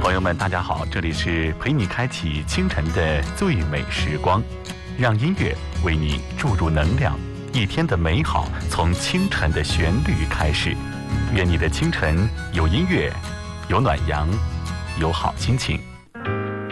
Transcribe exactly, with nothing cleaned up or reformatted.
朋友们，大家好，这里是陪你开启清晨的最美时光，让音乐为你注入能量，一天的美好从清晨的旋律开始。愿你的清晨有音乐，有暖阳，有好心情。